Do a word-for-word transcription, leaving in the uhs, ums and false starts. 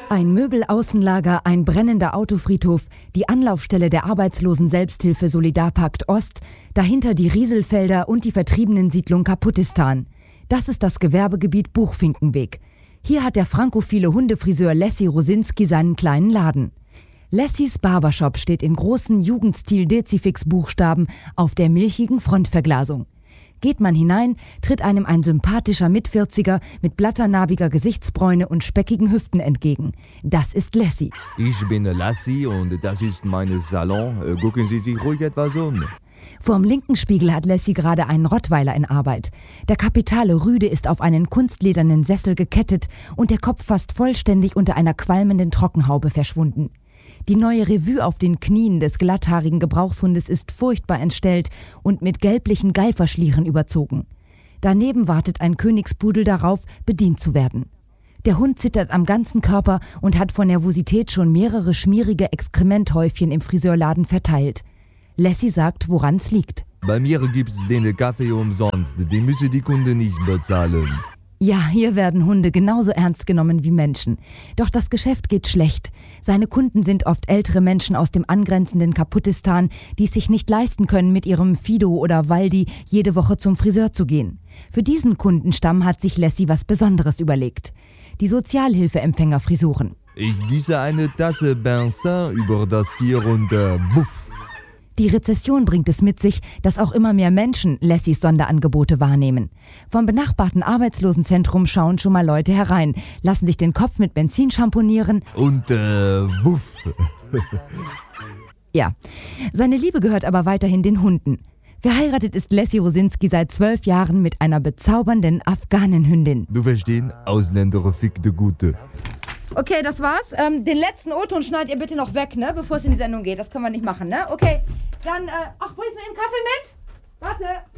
Ein Möbelaußenlager, ein brennender Autofriedhof, die Anlaufstelle der Arbeitslosen-Selbsthilfe Solidarpakt Ost, dahinter die Rieselfelder und die Vertriebenensiedlung Kaputtistan. Das ist das Gewerbegebiet Buchfinkenweg. Hier hat der frankophile Hundefriseur Lessi Rosinski seinen kleinen Laden. Lessis Barbershop steht in großen Jugendstil-Dezifix-Buchstaben auf der milchigen Frontverglasung. Geht man hinein, tritt einem ein sympathischer Mitvierziger mit blatternarbiger Gesichtsbräune und speckigen Hüften entgegen. Das ist Lessi. Ich bin Lassi und das ist mein Salon. Gucken Sie sich ruhig etwas um. Vorm linken Spiegel hat Lessi gerade einen Rottweiler in Arbeit. Der kapitale Rüde ist auf einen kunstledernen Sessel gekettet und der Kopf fast vollständig unter einer qualmenden Trockenhaube verschwunden. Die neue Revue auf den Knien des glatthaarigen Gebrauchshundes ist furchtbar entstellt und mit gelblichen Geiferschlieren überzogen. Daneben wartet ein Königspudel darauf, bedient zu werden. Der Hund zittert am ganzen Körper und hat vor Nervosität schon mehrere schmierige Exkrementhäufchen im Friseurladen verteilt. Lessi sagt, woran's liegt. Bei mir gibt's den Kaffee umsonst, den müssen die Kunden nicht bezahlen. Ja, hier werden Hunde genauso ernst genommen wie Menschen. Doch das Geschäft geht schlecht. Seine Kunden sind oft ältere Menschen aus dem angrenzenden Kaputtistan, die es sich nicht leisten können, mit ihrem Fido oder Waldi jede Woche zum Friseur zu gehen. Für diesen Kundenstamm hat sich Lessi was Besonderes überlegt. Die Sozialhilfeempfängerfrisuren. Ich gieße eine Tasse Bensin über das Tier und äh, wuff. Die Rezession bringt es mit sich, dass auch immer mehr Menschen Lessis Sonderangebote wahrnehmen. Vom benachbarten Arbeitslosenzentrum schauen schon mal Leute herein, lassen sich den Kopf mit Benzin schamponieren. Und äh, wuff. Ja, seine Liebe gehört aber weiterhin den Hunden. Verheiratet ist Lessi Rosinski seit zwölf Jahren mit einer bezaubernden Afghanenhündin. Du verstehst, Ausländer fickte Gute. Okay, das war's. Ähm, den letzten O-Ton schneidet ihr bitte noch weg, ne? Bevor es in die Sendung geht. Das können wir nicht machen, ne? Okay, dann, äh, ach, bringst du mir eben Kaffee mit? Warte.